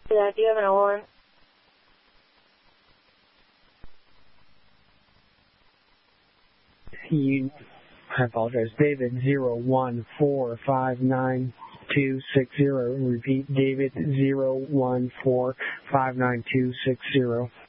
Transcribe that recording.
Yeah, do you have an alarm? I apologize. David 01459. Repeat, David 01459.